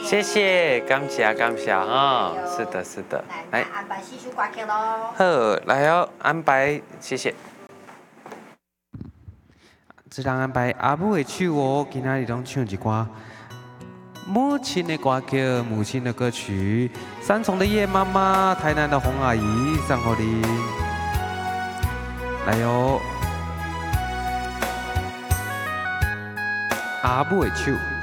谢谢，感谢感谢啊！是的，是的， 来安排四首歌曲咯。 好，来哦，安排，谢谢。自然安排阿母的曲哦，今仔日拢唱一歌母亲的歌曲，母亲的歌曲，三重的叶妈妈，台南的洪阿姨，送给你。来哟，阿母的手。